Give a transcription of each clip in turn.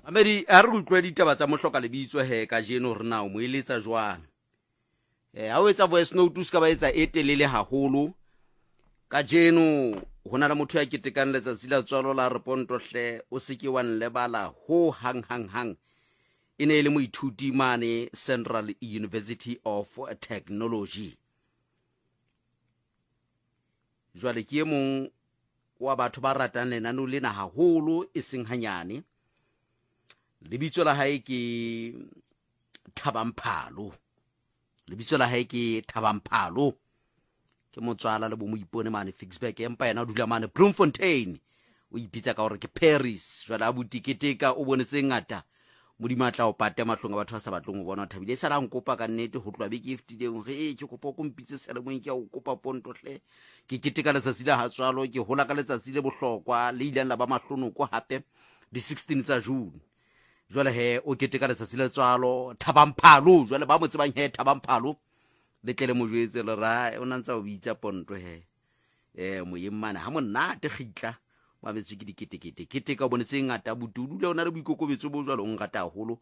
Amedi a re utlwa ditaba tsa mohloka lebitso he ka jeno re na o mo eletsa jwang. Ha o etsa voice note ska ba etsa e telele haholo. Ka jeno hona le motho ya ketekang letsatsi la tswalo la Reponto hle o seke wa nlebala ho hang. E ne le moithuti mane Central University of Technology. Jwale ke mong wa batho ba ratang lenaneo lena haholo e seng hanyane. Lebitso la hae ke Thabamphalo. Lebitso la hae ke Thabamphalo. Ke motswala le bo mo ipone mane Fixback empa yena dula mane Bloemfontein. O ipitsa ka hore ke Paris. Jwale a butiketeka o bone se ngata modimatla o pate mahlong a batho ba sa batlong ho bona Thabile sa la nkopa ka nnete ho tlwa be ke ftileng re ke kopa go mpitse selemong ke a o kopa Ponto hle ke keteka letsatsi la hatswalo ke hola ka letsatsi le bohlokwa le ileng la ba mahlonoko hape di 16 tsa June. Jwale he o keteka letsatsi la tswalo Thabamphalo jwale ba mo tsebang he Thabamphalo le tle le mo jwetse le ra o nantsa o bitsa Ponto he moyemmana ha monate gitla wa betse ke diketekete keteka o bonetse ngata butudu le ona re boikokobetso bo jwalo o ngata haholo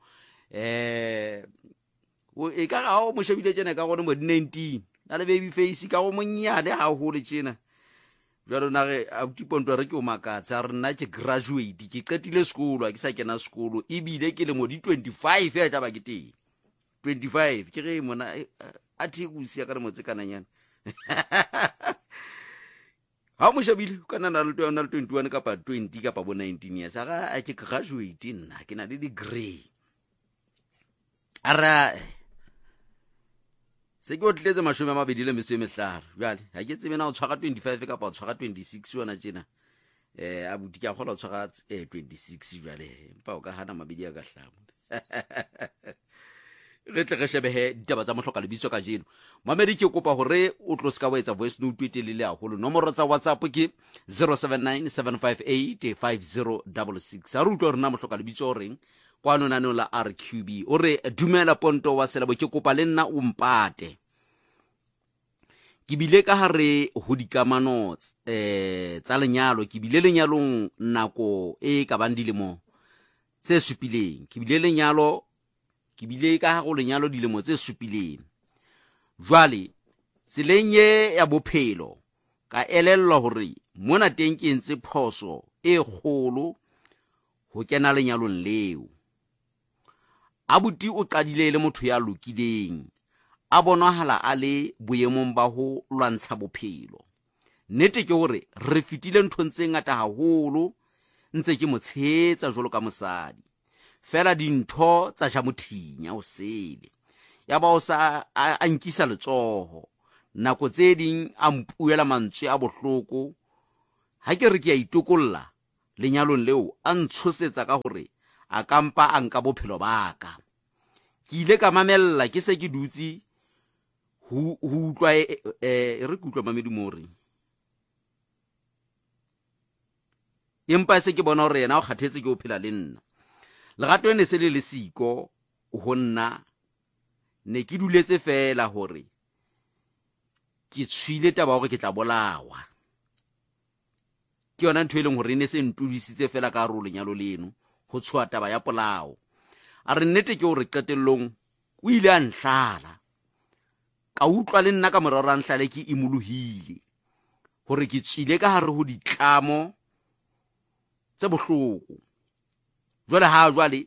o e ka ga o mo shebile tsena ka gone mo 19 na le baby face ka go monnyane haholo tsena jwalo na re a Ponto re ke o makatsa re nna ke graduate ke qetile sekolo a ke sa kena sekolo e bile ke le mo di 25 ya taba ke teng 25 ke re mona a thikusi ya ka le motse kananyana ha mo shebile kana na le 21 kapa 20 kapa bo 19 years aga a ke graduate nna ke na le degree ara se ke o tletse mashome a mabedi le metso e mehlano jwale ha ke tsebe na o tshwara 25 kapa o tshwara 26 yona tjena a buti ke a kgola o tshwara 26 jwale empa o ka hana mabedi a ka hlamo re tle re shebe ditaba tsa mohloka lebitso ka jeno mamedi ke kopa hore o tlo ska wa etsa voice note telele haholo nomoro tsa WhatsApp ke 0797585066 a re utlwa rena mohloka lebitso o reng kwano nano la RQB o re dumela Ponto wa selabo ke kopa le nna o mpate ke bile ka hare ho dikamano tsa lenyalo ke bile lenyalong nako e ka bang dilemo tse supileng ke bile ka go lenyalo dilemo tse supileng jwale tseleng ya bophelo ka elellwa hore mona teng ke ntse phoso e kgolo ho kena lenyalong leo abuti o qadile le motho ya lokileng a bonahala a le boemong ba ho lwantsha bophelo nnete ke hore re fitile ntho tse ngata haholo ntse ke motshetsa jolo ka mosadi fela dintho tsa ja mothinya o sele ya ba o sa a nkisa letsoho nako tse ding a mpuela mantswe a bohloko ha ke re ke a itokolla lenyalong leo a ntshosetsa ka hore a kampa a nka bophelo baka ke ile ka mamella ke se ke dutsi ho utlwa re kutlwa mamedi more empa se ke bona hore yena o kgathetse ke o phela le nna legato ene se le siko ho nna ne ke duletse fela hore ke tshwile taba hore ke tla bolawa ke yona ntho e leng hore ne se ntudisitse fela ka ro lenyalo leno ho tshwa taba ya polao a re nnete ke hore qetellong o ile a nhlala ka utlwa le nna ka morara nhlale ke imoluhile hore ke tsile ka hare ho ditlamo tse bohloko jwale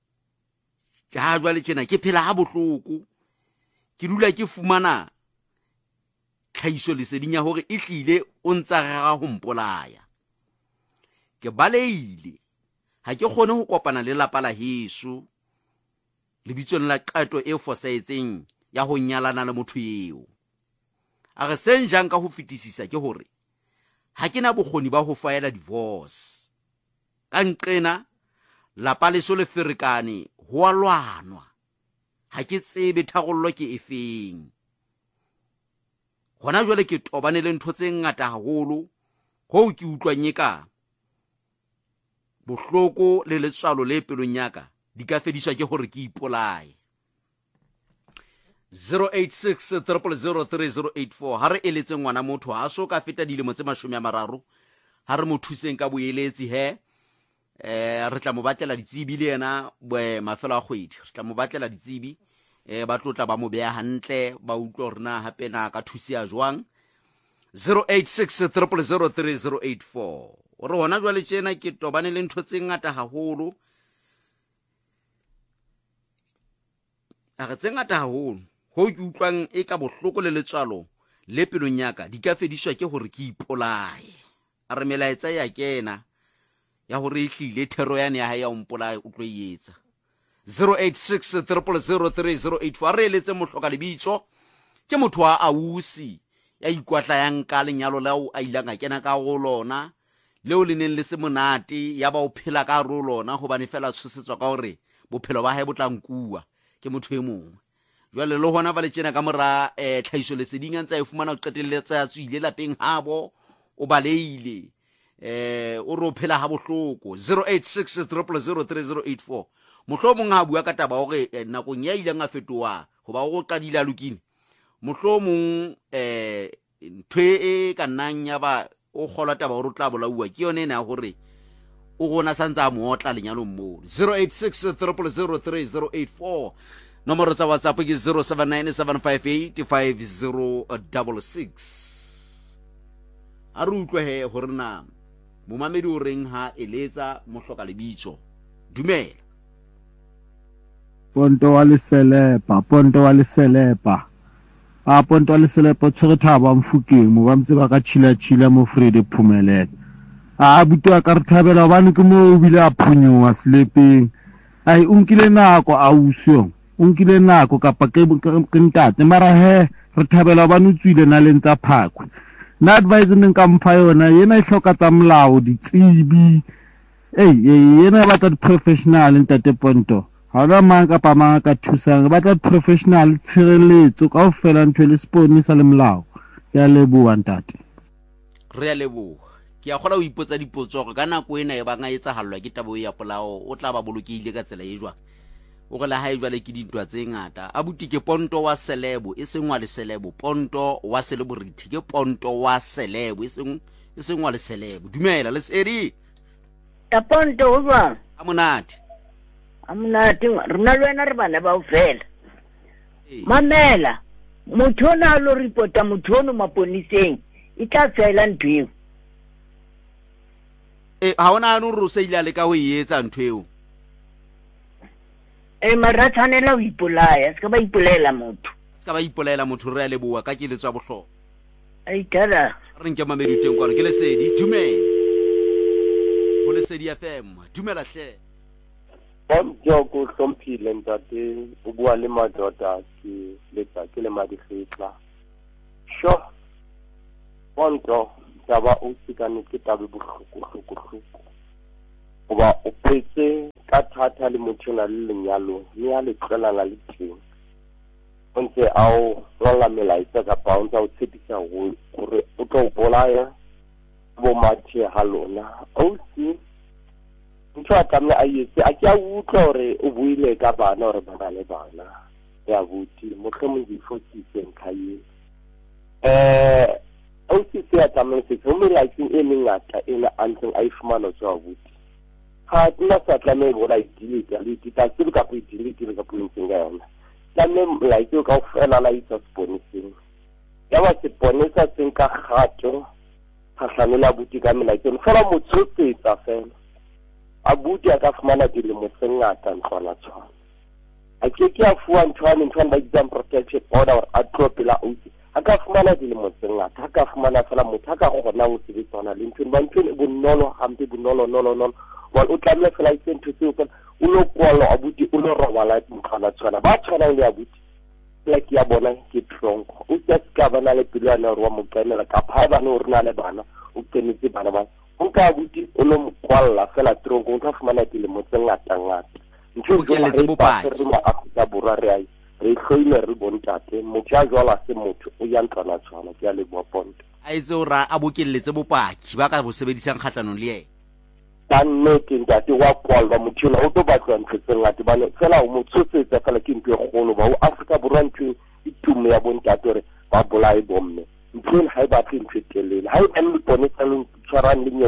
tjena ke phela ha bohloko ke dula ke fumana tlhaiso leseding ya hore e hlile o ntsa rera ho mpolaya ke baleile ha ke kgone ho kopana le lapa la heso lebitsong la qato e fosaetseng ya ho nyalana le motho eo a re senjang ka ho fitisisa ke hore ha ke na bokgoni ba ho faela divorce ka nqena lapa leso le ferekane ho alwanwa ha ke tsebe tharollo ke efeng hona jwale ke tobane le ntho tse ngata haholo ho ke utlwang eka bohloko le letswalo le pelong yaka di ka fediswa ke hore ke ipolaye 0863003084 ha re eletse ngwana motho ha so ka feta dilemo tse 30 ha re mo thuseng ka boeletsi re tla mo batlela ditsebi le yena mafelo a kgwedi, re tla mo batlela ditsebi ba tlotla ba mo beya hantle, ba utlwa hore na hape na ka thusia jwang. 086 3003084 ore hona jwale tjena ke tobane le ntho tse ngata haholo, tse ngata haholo ho ke utlwang e ka bohloko le letswalo le pelong yaka di ka fediswa ke hore ke ipolaye. A re melaetsa ya kena ya hore ehlile thero yane ya hae ya mpolaye o tlo etsa. 086 3003084 re eletse mohloka lebitso ke motho wa ausi ya ikwatla yang ka lenyalo lao a ilang a kena ka go lona leo le neng le se monate ya ba o phela ka ro lona hobane fela tshosetswa ka hore bophelo ba hae bo tla nkua ke motho e mongwe. Jwale le hona ba le tjena ka mora tlhahiso leseding a ntse a fumana o qetelletsa ya tswile lapeng habo o baleile o re o phela ha bohloko. 086 3003084 mohlomong ha bua ka taba hore nakong ya ileng a fetoha hoba o qadile a lokile, mohlomong ntwe e ka nnang ya ba o kgolwa taba hore o tla bolaua ke yone ena hore o gona santsa mo otla lenyalo mmo. 086 3003084 nomoro tsa WhatsApp ke 0797585066. a re utlwe he hore na momamedi o reng ha eletsa mohloka lebitso. Dumela. Ponto wa leselepa Ponto wa leselepa tshwere thaba Mfokeng mo ba mtse ba ka tshila mo Frede Phumelele. A buto ka re thabela bane ke mo o bile a phunyowa selepeng. Ai unkile nako a usong, unkile nako kapa ke ntate mara he re thabela bane o tswile na le ntsa phakwe. Na advise neng ka mfa yona yena e hloka tsa molao ditsebi yena ba tsa professional ntate Ponto. Ha ona mang kapa mang ka thusang ba tsa professional tshireletso ka ofela ntwe le spone sa le molao. Ya leboa ntate. Re a leboa. Ke a gola o ipotsa dipotso ka nako ena e ba nga etsa hallwa ke tabo ya polao o tla ba bolokile ka tsela e jwa o re la hae jwale ke dintwa tse ngata. Abuti ke Ponto wa Selebo e sengwa le Selebo, Ponto wa Celebrity ke Ponto wa Selebo e sengwa le Selebo. Dumela le seri ta Ponto o jwang amonate rena le wena re bana ba o fela mamela motho ona lo reporta motho ono maponiseng e tla tsela ntweo ha ona no ro se ile le ka ho etsa nthweo mara tshwanela o ipolaya ska ba ipolela motho re a leboa ka ke letswa bohlo ai tala re nke mamedi teng kwano ke lesedi. Dumela ho Lesedi FM. Dumela hle Joko hlompile ntate o bua le madoda ke le madikgetla sho Ponto taba o tsikane ke taba bohloko goba o phetse ka thata le motho na le lenyalo le a le tlela le teng o ntse ao rola melaetsa ka bounce o tshepisa gore o tlo bolaya bo mathe ha lona o si ntho a tsamle a yetse a ke a utlwa gore o buile ka bana gore bana le bana ya buti mohlomong di fokise nkaye o si se a tsamle se o melaetsa e mengata ena a ntseng a ifumana tswa buti ha tla sa tlame bona itilita le tita se ka po itilita le ka po ntseng ga yona tlame melaetsa ka ofela la itsa sponsoring ya ba se ponesa seng ka gato khatlhanela buti ka melaetsa fela motsosetsa fela abuti a ka fumana dilemo tse ngata ntlwana tshwana a ke a fuwa ntshwana ba exam protection order or a tropela outi a ka fumana dilemo tse ngata a ka fumana fela motho a ka gona o sebetsana le ntho ba ntho e bonolo hampe bonolo wa o tlamela fela itse ntho tseo fela o lo kwala abuti o lo robala ntlwana tshwana ba tshwana le abuti like ya bona ke tronko o just ka bana le pilwana ro mo kenela ka pha bana o rena le bana o kenetse bana ba o ka buti o lo kwalla fela tronko o ka fumana dilemo tse ngata ntho ke letse bopaki re ma Afrika Borwa re hloile re bontate motho a jwala se motho o ya ntlwana tshwana ke a le bua Ponto a itse o ra a bokelletse bopaki ba ka bo sebedisang kgatlanong le yena ka nnete ntate wa kwalwa motho o to batla ntse tse ngata bana fela o motsosetsa fela ke ntwe kgolo ba o Afrika Borwa ntwe itume ya bontate re ba bolae bomme ntwe ha ba tle ntwe telele ha e nne bonesa le tshwarang le nyewe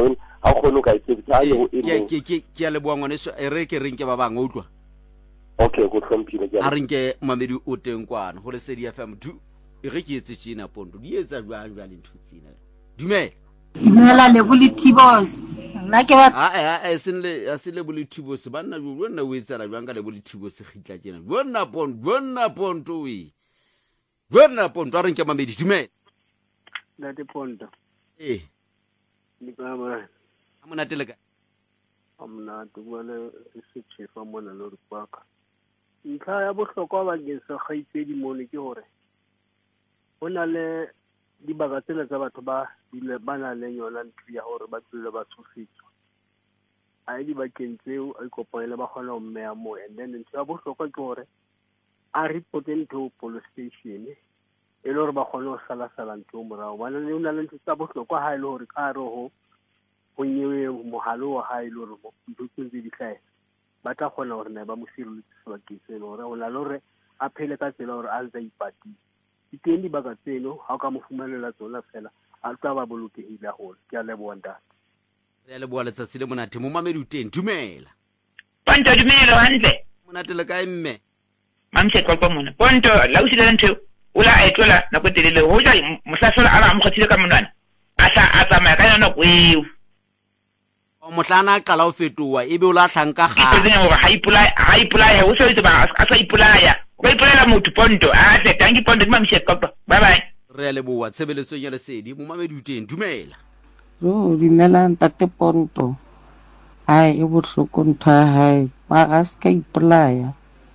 a kgone ka itse a le go ene ke a le bua ngwane e re ke reng ke ba bang utlwa okay go tlhompile ke a reng ke mamedi o teng kwana go le Lesedi FM du e re ke etse tsena Ponto di etsa jwang jwa le nthutsina dumela le bolithibos nna ke ba a se le bolithibos banna bona o etsa la jwang ka le bolithibos gitla tsena bona Ponto we bona Ponto a reng ke mamedi dumela la de Ponto ni ka ba amona telega amna to bona se chefa mona lo re paka ntlha ya bohlokwa ba ke sa gaitsedi mone ke hore hona le dibaga tsela tsa batho ba dile bana le yona ntho ya hore ba tsile ba tsofetswa a di ba kentseo a ikopela ba khona o mmea mo and then ntho ya bohlokwa ke hore a reporting to police station e le hore ba khona o sala ntho morao bana le una le ntho tsa bohlokwa ha ile hore ka roho go nyewe mohalo wa ha ile hore mo ntse di tlhae ba tla khona hore na ba mo sireletse ba ke tseno hore o la lore a phele ka tsela hore a ntse ipati diteng di baga tseno ha ka mo fumanela tsona fela a tla ba bolokehile haholo ke a leboa ntate ya le bua letsatsi le monate mo mamedi uteng dumela Ponto dumela hantle monate le kae mme mamse kwa mona Ponto la o sile ntho o la a etlola na go telele ho ja mosafela a mo kgothile ka monwana a tsamaya ka yona kweo o motlana qala o fetoa ebe o la hlanka ga ke tsene hore ha ipolaya o se ba a sa ipolaya ba ipolela motho Ponto a tle tangi Ponto mamse kwa bye bye re le bua tshebeletso ya Lesedi mo mamedi uteng dumela dumela ntate Ponto hai e bohloko ntho hai ba ga ska ipolaya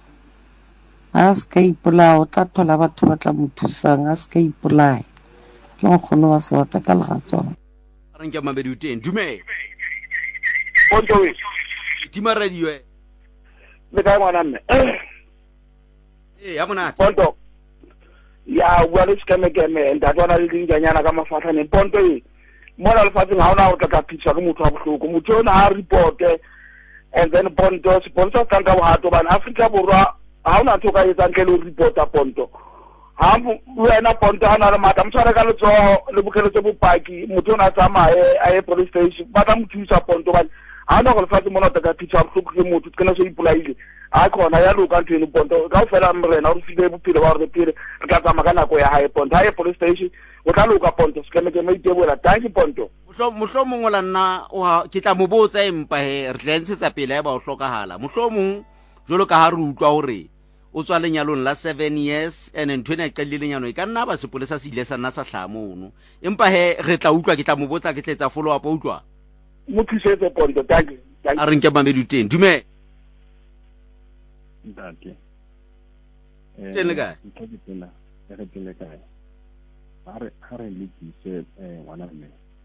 o tla thola batho ba tla mo thusang a ska ipolaya ke nkgono wa Sewata ka legatswana a reng ke mamedi uteng dumela Ponto we tima radio le ka ngwana mme ya monate Ponto ya bua le skemekeme ntatwana le dinjanyana ka mafatlhane Ponto mona le fatseng ha ona o tla pitsa ke motho a bohloko motho ona a reporte and then Ponto sponsor ka nka bohato bana Afrika borwa ha ona ntho ka etsa ntle le reporta Ponto ha wena Ponto ana le mata mtshware ka letsoho le bukeletse bopaki motho ona tsamaye a ye police station ba tla mothusa Ponto bana ha ona go le fatseng mona o tla pitsa bohloko ke motho ke na so ipolaile a khona ya loka ntwe ni Ponto ka fela mrena o file bophelo ba re pele re ka tsama ka nako ya hae Ponto ha ye police station o tla loka Ponto skemeke me itebola tanki Ponto mohlomong la nna ke tla mo botsa empa he re tla ntshetsa pele ya ba o hlokahala mohlomong jolo ka ha re utlwa hore o tswa lenyalong la 7 years and ntwena e qelle lenyano e ka nna ba sepolesa se ile sa nna sa hlamo empa he re tla utlwa ke tla mo botsa ke tletsa follow up utlwa mo thusetse Ponto tanki a reng ke mamedi uteng dumela ntate tele ka re tele ka ha re le tse ngwana mme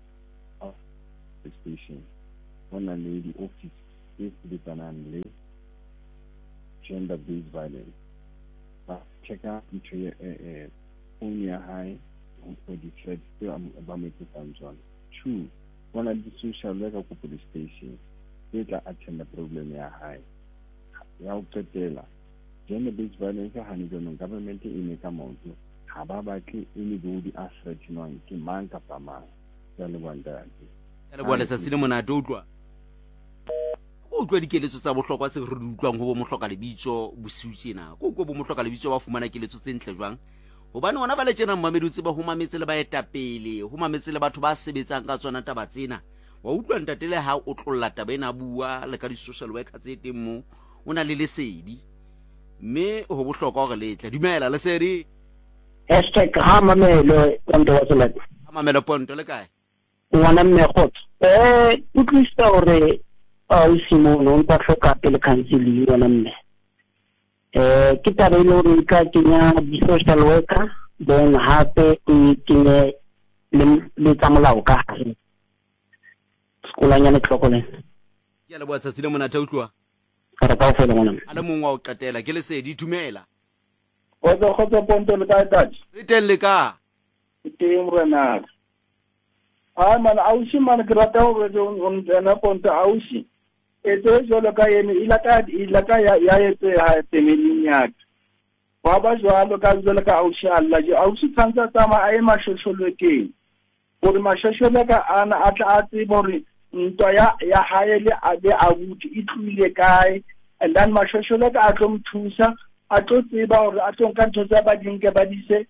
station ona le di office e di banana le gender based violence ba check out into only a high for the threat to ba me tsantswana 2 ona di social worker ko police station e tla attend the problem ya high ya o qetela gender based violence ha ni jona government e ne ka motho ha ba batle e le bodi a threatenwang ke mang ka pa mang ya le bandate ya le bua letsatsi le monate utlwa dikeletso tsa bohlokwa tse re utlwang ho bo mohloka lebitso bosiu tsena go bo mohloka lebitso ba fumana keletso tse ntle jwang hobane ona ba le tsena mmamedi utse ba ho mametse le ba etapele ho mametse le batho ba sebetsang ka tsona taba tsena wa utlwa ntatele ha o tlolla taba ena bua le ka di social worker tse teng mo ona le Lesedi mme ho bohlokwa hore le tla dumela Lesedi # mamelo Ponto wa Selate mamelo Ponto le kae ngwana mme khotso utlwisa hore o simono nka hloka pele council yona mme ke taba ile hore ka kenya di social worker then hape e kenye le tsamolao ka hare skolanyana tlhokoleng ya le bua tsatsi le monate utlwa re ka o fela ngwana a le mongwa o qetela ke Lesedi dumela khotso Ponto le kae tati re telle ka teng rena ha man ausi man grata hore on tsena Ponto ausi etse jolo ka yene ilaka ya etse ha temeli nyaka ba ba jwalo ka jolo ka ausi alla je ausi tsantsa tsama a e mashosholo ke gore mashosholo ka ana atla a tse bore ntwa ya hae le abuti e tlile kae, and then mashosholo ka a tlo mthusa a tlo tseba hore a tlo nka ntho tsa badinke ba dise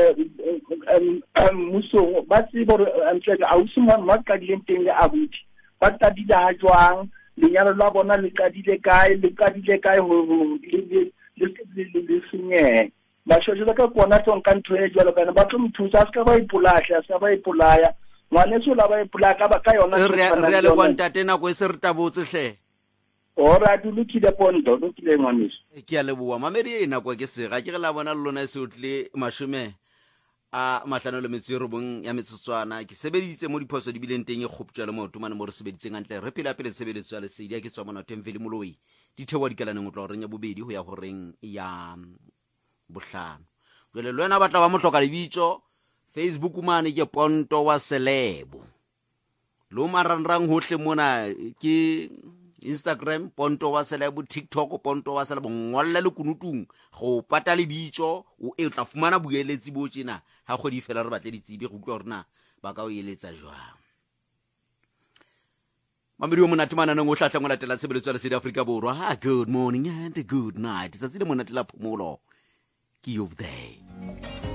musong ba tseba hore ntle a usimo ma ka dileng teng le abuti ba tadile ha jwang lenyalo la bona le kadile kae ho le senye mashosholo ka kona tlo nka ntho e jwalo kana ba tlo mthusa ska ba ipolahla ska ba ipolaya ngwane so la ba ipolaka ba ka yona re le kwantate nako e se re tabotse hle ora du lokile pondo lokile ngwaneso ke a leboa mamedi e nako ke se ga ke ge la bona le lona se otle mashume a mahlano le metsi robong ya metsotswana ke sebeditse mo diphoso di bileng teng e khoptswa le mo tumane mo re sebeditseng antle re pele sebeletso ya lesedi ya ke tswa mona temveli moloi di thewa dikalaneng o tla reng ya bobedi ho ya go reng ya bohlano jole le wena batla ba mohloka lebitso Facebook mane ke Ponto wa Selebo lo maranrang hohle mona ke Instagram Ponto wa Selebo, TikTok Ponto wa Selebo, ngolla le kunutung go pata lebitso o e tla fumana bueletsi bo tjena ha kgodi fela re batle ditsibi go utlwa rena ba ka o eletsa jwang mamedi o monate manana ngo hlatla ngo latela tshebeletso ya South Africa borwa. Good morning and good night. Tsatsile monate la phomolo ke of day.